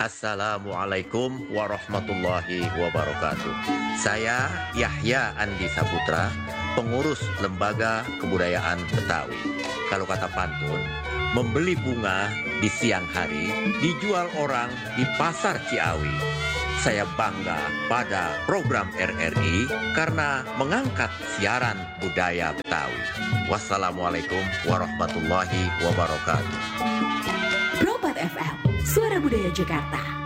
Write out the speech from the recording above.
Assalamualaikum warahmatullahi wabarakatuh. Saya Yahya Andi Saputra, pengurus Lembaga Kebudayaan Betawi. Kalau kata pantun, membeli bunga di siang hari, dijual orang di pasar Ciawi. Saya bangga pada program RRI karena mengangkat siaran budaya Betawi. Wassalamualaikum warahmatullahi wabarakatuh. Pro 4 FM, Suara Budaya Jakarta.